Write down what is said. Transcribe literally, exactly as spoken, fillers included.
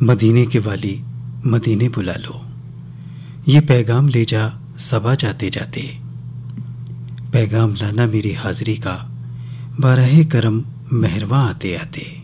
मदीने के वाली मदीने बुला लो, ये पैगाम ले जा सबा जाते जाते। पैगाम लाना मेरी हाज़री का, बारहे करम मेहरबां आते आते।